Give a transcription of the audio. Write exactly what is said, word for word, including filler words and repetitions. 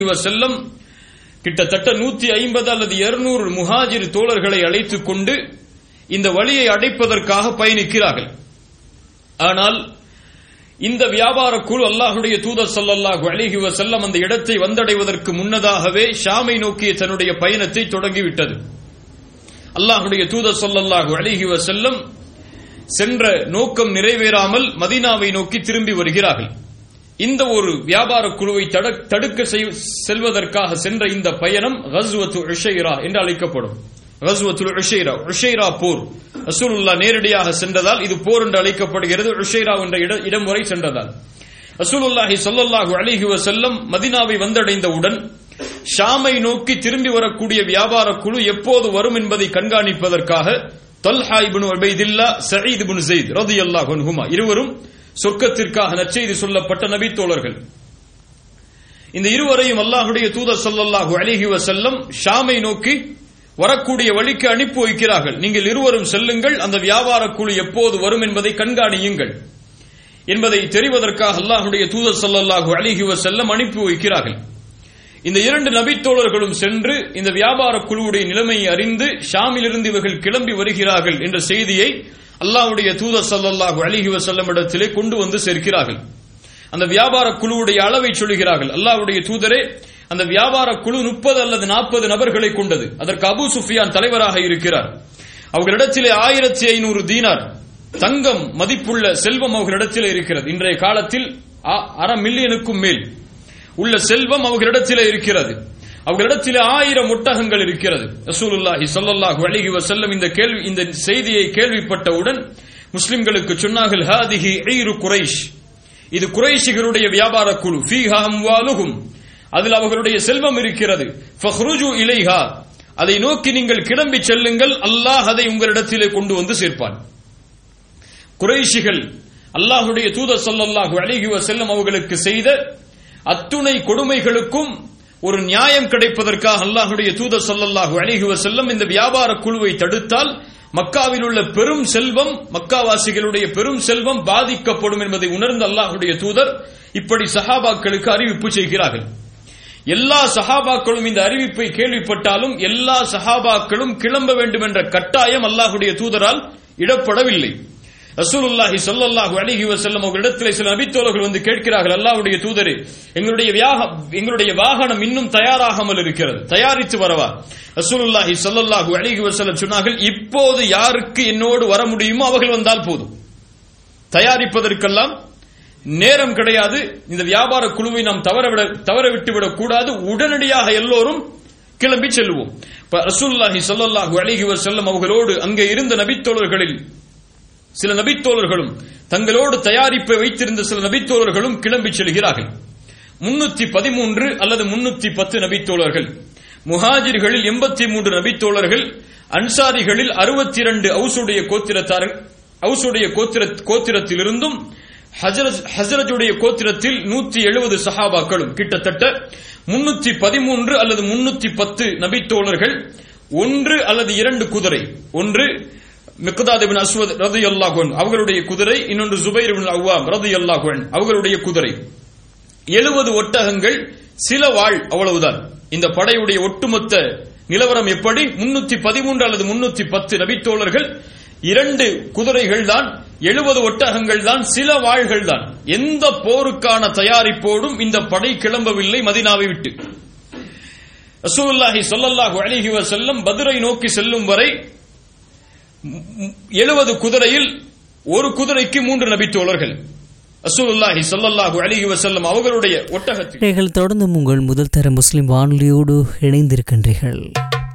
செல்லம் கிட்டத்தட்ட நூத்தி ஐம்பது அல்லது இருநூறு முஹாஜிர் தோழர்களை அழைத்துக் கொண்டு இந்த வழியை அடைப்பதற்காக பயணிக்கிறார்கள். ஆனால் இந்த வியாபார குழு அல்லாஹ்வுடைய தூதர் ஸல்லல்லாஹு அலைஹி வஸல்லம் அந்த இடத்தை வந்தடைவதற்கு முன்னதாகவே ஷாமை நோக்கிய தன்னுடைய பயணத்தை தொடங்கிவிட்டது. அல்லாஹ்வுடைய தூதர் ஸல்லல்லாஹு அலைஹி வஸல்லம் சென்ற நோக்கம் நிறைவேறாமல் மதீனாவை நோக்கி திரும்பி வருகிறார்கள். இந்த ஒரு வியாபார குழுவை தடுக்க செல்வதற்காக சென்ற இந்த பயணம் கஸ்வத்து உஷைரா என்று அழைக்கப்படும். கஸ்வத்துல் உஷைரா, உஷைரா போர். ரசூலுல்லாஹ் நேரடியாக சென்றதால் இது போர் என்று அழைக்கப்படுகிறது. உஷைரா என்ற இடம் வரை சென்றதால் ரசூலுல்லாஹி ஸல்லல்லாஹு அலைஹி வஸல்லம் மதீனாவை வந்தடைந்தவுடன் ஷாமை நோக்கி திரும்பி வரக்கூடிய வியாபார குழு எப்போது வரும் என்பதை கண்காணிப்பதற்காக தல்ஹா இப்னு உபைதில்லா, சயீத் இப்னு ஸைத் ரலியல்லாஹு அன்ஹுமா இருவரும் சொர்க்கத்திற்காக நற்செய்தி சொல்லப்பட்ட நபி தோழர்கள். இந்த இருவரையும் அல்லாஹ்வுடைய தூதர் ஸல்லல்லாஹு அலைஹி வஸல்லம் ஷாமை நோக்கி வரக்கூடிய வழிக்கு அனுப்பி வைக்கிறார்கள். நீங்கள் இருவரும் செல்லுங்கள், அந்த வியாபார குழு எப்போது வரும் என்பதை கண்காணியுங்கள் என்பதை தெரிவதற்காக அல்லாஹ்வுடைய தூதர் ஸல்லல்லாஹு அலைஹி வஸல்லம் அனுப்பி வைக்கிறார்கள். இந்த இரண்டு நபி தோழர்களும் சென்று இந்த வியாபார குழுவுடைய நிலைமையை அறிந்து ஷாமிலிருந்து இவர்கள் கிளம்பி வருகிறார்கள் என்ற செய்தியை அல்லாஹ்வுடைய தூதர் ஸல்லல்லாஹு அலைஹி வஸல்லம் இடத்திலே கொண்டு வந்து சேர்க்கிறார்கள். அந்த வியாபார குழுவுடைய அளவை சொல்கிறார்கள். அல்லாஹ்வுடைய தூதரே, அந்த வியாபார குழு முப்பது அல்லது நாற்பது நபர்களை கொண்டது. அதற்கு அபூ சுஃபியான் தலைவராக இருக்கிறார். அவர்களிடத்திலே ஆயிரத்தி ஐநூறு தீனார் தங்கம் மதிப்புள்ள செல்வம் அவர்களிடத்திலே இருக்கிறது. இன்றைய காலத்தில் அரை மில்லியனுக்கும் மேல் உள்ள செல்வம் அவர்களிடத்திலே இருக்கிறது. அவர்களிடத்தில் ஆயிரம் ஒட்டகங்கள் இருக்கிறது. ரசூலுல்லாஹி ஸல்லல்லாஹு அலைஹி வஸல்லம் இந்த கேள்வி இந்த செய்தியை கேள்விப்பட்டவுடன் முஸ்லிம்களுக்கு சொன்னார்கள், ஹாதிஹி ஈரு குரைஷ், இது குறைஷிகளுடைய வியாபார குழு. ஃபீஹா அம்வாலுஹும், அதில் அவர்களுடைய செல்வம் இருக்கிறது. ஃபஹ்ருஜு இலைஹா, அதை நோக்கி நீங்கள் கிளம்பி செல்லுங்கள், அல்லாஹ் அதை உங்களிடத்திலே கொண்டு வந்து சேர்ப்பான். குறைஷிகள் அல்லாஹ்வுடைய தூதர் ஸல்லல்லாஹு அலைஹி வஸல்லம் அவர்களுக்கு செய்த அத்துணை கொடுமைகளுக்கும் ஒரு நியாயம் கிடைப்பதற்காக அல்லாஹ்வுடைய தூதர் ஸல்லல்லாஹு அலைஹி வஸல்லம் இந்த வியாபார குழுவை தடுத்தால் மக்காவில் உள்ள பெரும் செல்வம், மக்காவாசிகளுடைய பெரும் செல்வம் பாதிக்கப்படும் என்பதை உணர்ந்த அல்லாஹ்வுடைய தூதர் இப்படி சஹாபாக்களுக்கு அறிவிப்பு செய்கிறார்கள். எல்லா சஹாபாக்களும் இந்த அறிவிப்பை கேள்விப்பட்டாலும் எல்லா சஹாபாக்களும் கிளம்ப வேண்டும் என்ற கட்டாயம் அல்லாஹ்வுடைய தூதரால் இடப்படவில்லை. ரசூலுல்லாஹி ஸல்லல்லாஹு அலைஹி வஸல்லம் அவர்களிடத்தில் சில நபித்தோழர்கள் வந்து கேட்கிறார்கள், அல்லாஹ்வுடைய தூதரே, எங்களுடைய எங்களுடைய வாகனம் இன்னும் தயாராகாமல் இருக்கிறது, தயாரித்து வரவா? ரசூலுல்லாஹி ஸல்லல்லாஹு அலைஹி வஸல்லம் சொன்னார்கள், இப்போது யாருக்கு என்னோடு வர முடியுமோ அவர்கள் வந்தால் போதும், தயாரிப்பதற்கெல்லாம் நேரம் கிடையாது. இந்த வியாபார குழுவை நாம் தவறவிட தவற விட்டுவிடக் கூடாது, உடனடியாக எல்லோரும் கிளம்பி செல்வோம். ரசூலுல்லாஹி ஸல்லல்லாஹு அலைஹி வஸல்லம் அவர்களோடு அங்கே இருந்த நபித்தோழர்களில் சில நபித்தோழர்களும் தங்களோடு தயாரிப்பை வைத்திருந்த சில நபித்தோழர்களும் கிளம்பி செல்கிறார்கள். முன்னூத்தி பதிமூன்று அல்லது முன்னூத்தி பத்து நபித்தோழர்கள், முஹாஜிர்களில் எண்பத்தி மூன்று நபித்தோழர்கள், அன்சாரிகளில் அறுபத்தி இரண்டு அவுசுடைய கோத்திரத்தார்கள், அவுசுடைய கோத்திரத்திலிருந்தும் ஹஜ்ரஜுடைய கோத்திரத்தில் நூற்றி எழுபது சஹாபாக்களும், கிட்டத்தட்ட முன்னூத்தி பதிமூன்று அல்லது முன்னூத்தி பத்து நபித்தோழர்கள், ஒன்று அல்லது இரண்டு குதிரை, ஒன்று மிக்தாத் இப்னு அஸ்வத் ரலியல்லாஹு அன்ஹு அவர்களுடைய குதிரை, இன்னொன்று ஜுபைர் இப்னு அவ்வாம் ரலியல்லாஹு அன்ஹு அவர்களுடைய குதிரை, எழுபது ஒட்டகங்கள், சில வாள், அவ்வளவுதான். இந்த படையுடைய ஒட்டுமொத்த நிலவரம் எப்படி? முன்னூத்தி பதிமூன்று அல்லது முன்னூத்தி பத்து நபித்தோழர்கள், இரண்டு குதிரைகள் தான், எழுபது ஒட்டகங்கள் தான், சில வாள்கள் தான். எந்த போருக்கான தயாரிப்போடும் இந்த படை கிளம்பவில்லை மதீனாவை விட்டு. ரசூலுல்லாஹி ஸல்லல்லாஹு அலைஹி வஸல்லம் பத்ரை நோக்கி செல்லும் வரை எழுபது குதிரையில் ஒரு குதிரைக்கு மூன்று நபித்தோழர்கள். ரசூலுல்லாஹி ஸல்லல்லாஹு அலைஹி வஸல்லம் அவர்களுடைய ஒட்டகத்தில் தொடர்ந்து உங்கள் முதல் தர முஸ்லிம் வானொலியோடு இணைந்திருக்கின்றீர்கள்.